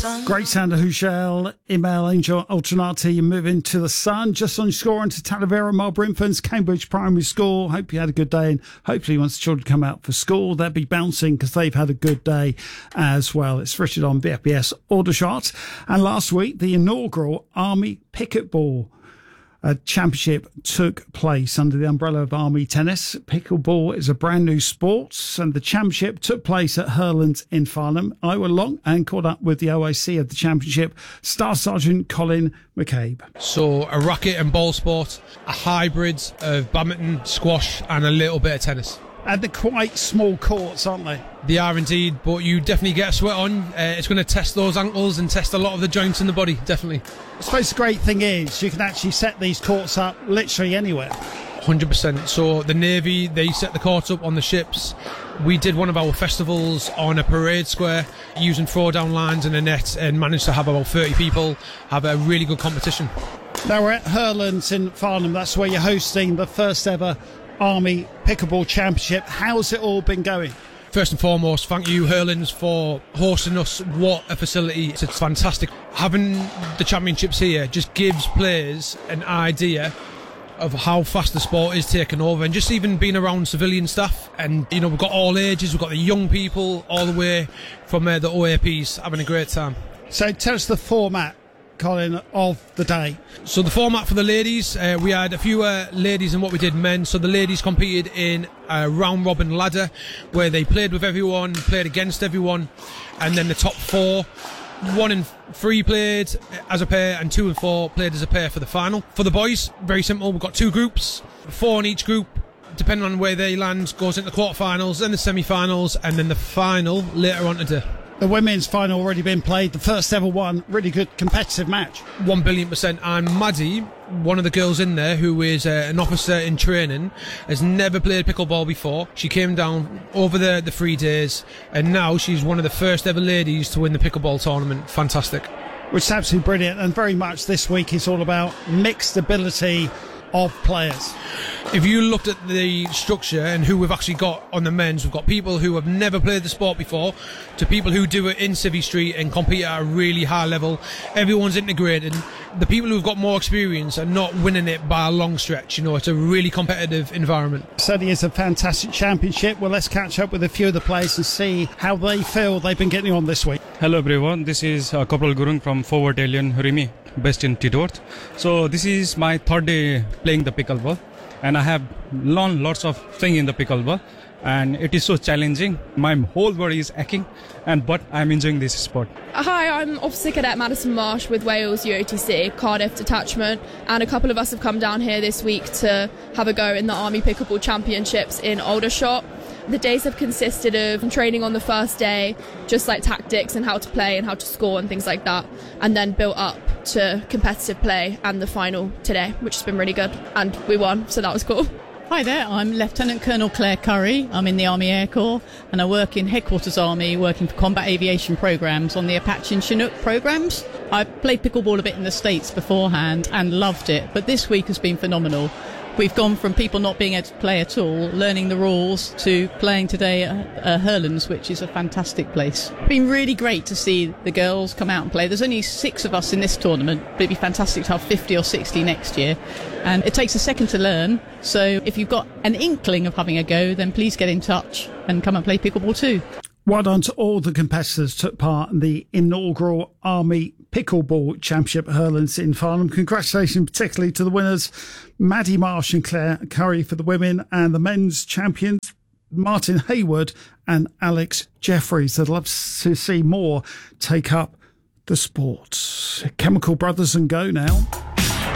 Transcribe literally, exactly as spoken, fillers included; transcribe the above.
Great sound of Hushel, Email, Angel, Alternati, moving to the sun. Just on scoring to Talavera, Marlborough Infants, Cambridge Primary School. Hope you had a good day, and hopefully once the children come out for school, they'll be bouncing because they've had a good day as well. It's Richard on B F B S Aldershot. And last week, the inaugural Army Pickleball A championship took place under the umbrella of Army Tennis. Pickleball is a brand new sport, and the championship took place at Hurlands in Farnham. I went along and caught up with the O I C of the championship, Staff Sergeant Colin McCabe. So a racket and ball sport, a hybrid of badminton, squash and a little bit of tennis. And they're quite small courts, aren't they? They are indeed, but you definitely get a sweat on. Uh, it's going to test those ankles and test a lot of the joints in the body, definitely. I suppose the great thing is you can actually set these courts up literally anywhere. one hundred percent. So the Navy, they set the courts up on the ships. We did one of our festivals on a parade square using throwdown lines and a net, and managed to have about thirty people have a really good competition. Now we're at Hurlands in Farnham. That's where you're hosting the first ever Army Pickleball Championship. How's it all been going? First and foremost, thank you, Hurlands, for hosting us. What a facility. It's fantastic. Having the championships here just gives players an idea of how fast the sport is taking over, and just even being around civilian staff. And, you know, we've got all ages, we've got the young people all the way from uh, the O A Ps having a great time. So tell us the format, Colin, of the day. So the format for the ladies, uh, we had a few uh, ladies than what we did men. So the ladies competed in a round robin ladder where they played with everyone, played against everyone, and then the top four, one and three played as a pair and two and four played as a pair for the final. For the boys, very simple, we've got two groups, four in each group. Depending on where they land, goes into the quarterfinals, then the semi-finals, and then the final later on today. The women's final already been played, the first ever one. Really good competitive match. One billion percent. And Maddie, one of the girls in there, who is uh, an officer in training, has never played pickleball before. She came down over the, the three days, and now she's one of the first ever ladies to win the pickleball tournament. Fantastic. Which is absolutely brilliant, and very much this week is all about mixed ability of players. If you looked at the structure and who we've actually got on the men's, we've got people who have never played the sport before to people who do it in Civvy Street and compete at a really high level. Everyone's integrated. The people who've got more experience are not winning it by a long stretch. You know, it's a really competitive environment. Certainly is a fantastic championship. Well, let's catch up with a few of the players and see how they feel they've been getting on this week. Hello everyone, this is uh, Corporal Gurung from Forward Alien Rimi, based in Tidworth. So this is my third day playing the pickleball, and I have learned lots of things in the pickleball, and it is so challenging. My whole body is aching, and but I'm enjoying this sport. Hi, I'm Officer Cadet Madison Marsh with Wales U O T C, Cardiff Detachment, and a couple of us have come down here this week to have a go in the Army Pickleball Championships in Aldershot. The days have consisted of training on the first day, just like tactics and how to play and how to score and things like that, and then built up to competitive play and the final today, which has been really good, and we won, so that was cool. Hi there, I'm Lieutenant Colonel Claire Curry. I'm in the Army Air Corps, and I work in Headquarters Army, working for combat aviation programs on the Apache and Chinook programs. I played pickleball a bit in the States beforehand and loved it, but this week has been phenomenal. We've gone from people not being able to play at all, learning the rules, to playing today at uh, Hurlands, which is a fantastic place. It's been really great to see the girls come out and play. There's only six of us in this tournament, but it'd be fantastic to have fifty or sixty next year. And it takes a second to learn, so if you've got an inkling of having a go, then please get in touch and come and play pickleball too. Well done to all the competitors who took part in the inaugural Army Pickleball Championship at Hurlands in Farnham. Congratulations particularly to the winners, Maddie Marsh and Claire Curry for the women, and the men's champions, Martin Hayward and Alex Jeffries. I'd love to see more take up the sport. Chemical Brothers and Go now.